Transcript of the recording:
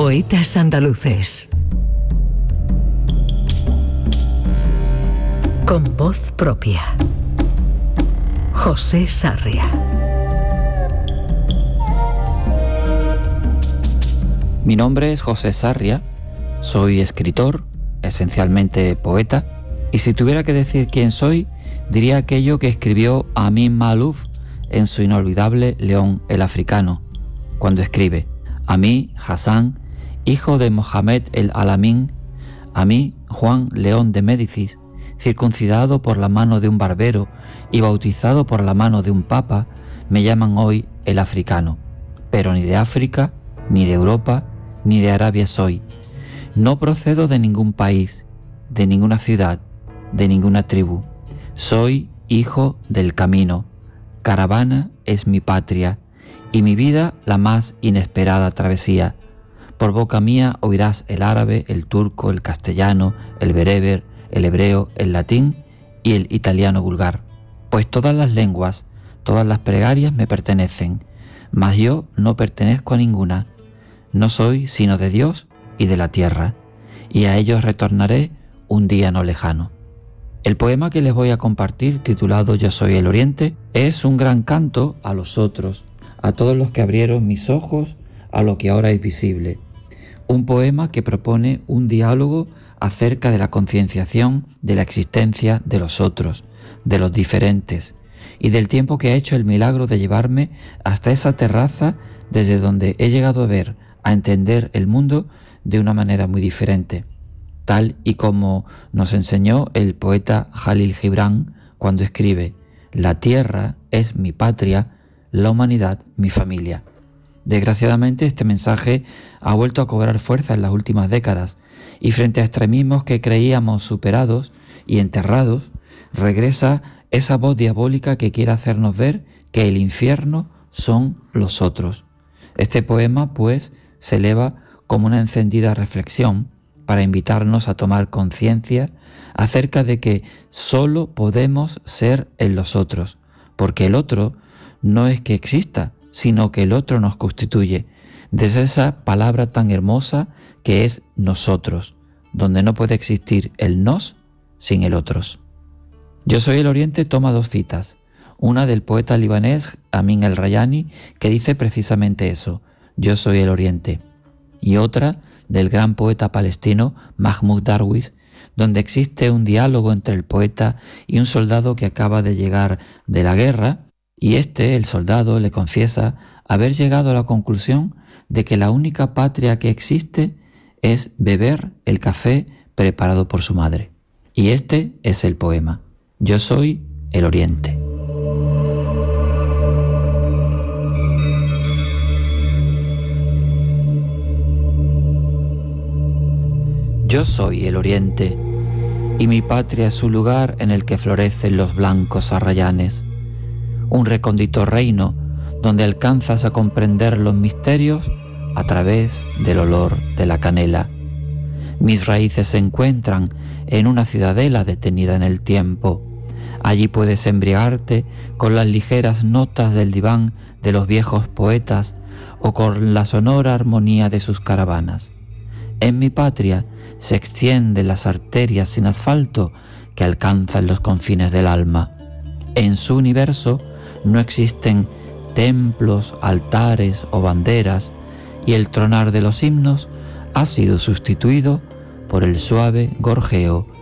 Poetas andaluces. Con voz propia. José Sarria. Mi nombre es José Sarria, soy escritor, esencialmente poeta, y si tuviera que decir quién soy, diría aquello que escribió Amin Maalouf en su inolvidable León el Africano, cuando escribe: a mí, Hassan, hijo de Mohamed el Alamin, a mí, Juan León de Médicis, circuncidado por la mano de un barbero y bautizado por la mano de un papa, me llaman hoy el africano. Pero ni de África, ni de Europa, ni de Arabia soy. No procedo de ningún país, de ninguna ciudad, de ninguna tribu. Soy hijo del camino. Caravana es mi patria, y mi vida la más inesperada travesía. Por boca mía oirás el árabe, el turco, el castellano, el bereber, el hebreo, el latín y el italiano vulgar. Pues todas las lenguas, todas las plegarias me pertenecen, mas yo no pertenezco a ninguna. No soy sino de Dios y de la tierra, y a ellos retornaré un día no lejano. El poema que les voy a compartir, titulado Yo soy el Oriente, es un gran canto a los otros, a todos los que abrieron mis ojos a lo que ahora es visible. Un poema que propone un diálogo acerca de la concienciación de la existencia de los otros, de los diferentes, y del tiempo que ha hecho el milagro de llevarme hasta esa terraza desde donde he llegado a ver, a entender el mundo de una manera muy diferente, tal y como nos enseñó el poeta Jalil Gibran cuando escribe: la tierra es mi patria, la humanidad mi familia. Desgraciadamente este mensaje ha vuelto a cobrar fuerza en las últimas décadas, y frente a extremismos que creíamos superados y enterrados, regresa esa voz diabólica que quiere hacernos ver que el infierno son los otros. Este poema, pues, se eleva como una encendida reflexión para invitarnos a tomar conciencia acerca de que solo podemos ser en los otros, porque el otro no es que exista, sino que el otro nos constituye, desde esa palabra tan hermosa que es nosotros, donde no puede existir el nos sin el otros. Yo soy el Oriente toma dos citas, una del poeta libanés Amin el-Rayani, que dice precisamente eso: yo soy el Oriente, y otra del gran poeta palestino Mahmoud Darwish, donde existe un diálogo entre el poeta y un soldado que acaba de llegar de la guerra, y el soldado, le confiesa haber llegado a la conclusión de que la única patria que existe es beber el café preparado por su madre. Y este es el poema: yo soy el Oriente. Yo soy el Oriente, y mi patria es un lugar en el que florecen los blancos arrayanes, un recóndito reino donde alcanzas a comprender los misterios a través del olor de la canela. Mis raíces se encuentran en una ciudadela detenida en el tiempo. Allí puedes embriagarte con las ligeras notas del diván de los viejos poetas o con la sonora armonía de sus caravanas. En mi patria se extienden las arterias sin asfalto que alcanzan los confines del alma. En su universo no existen templos, altares o banderas, y el tronar de los himnos ha sido sustituido por el suave gorjeo